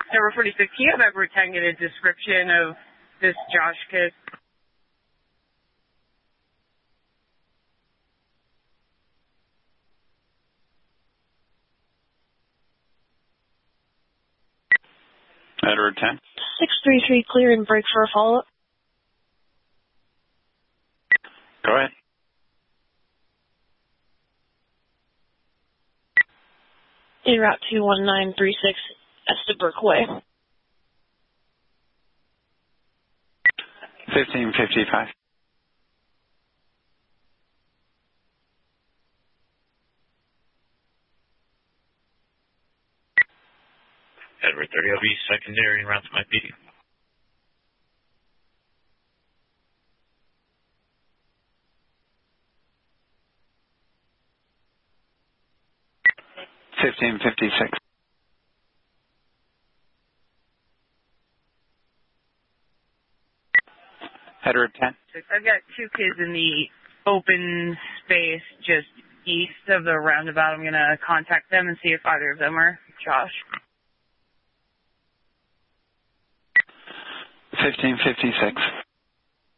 Number 46, can you have Edward 10 get a description of this Josh kid? Edward 10. 633 clear and break for a follow-up. Go ahead. En route 21936 Estabrook Way. 1555. Edward 30, I'll be secondary en route to my PD. $15.56. Edward 10. I've got two kids in the open space just east of the roundabout. I'm going to contact them and see if either of them are Josh. 1556.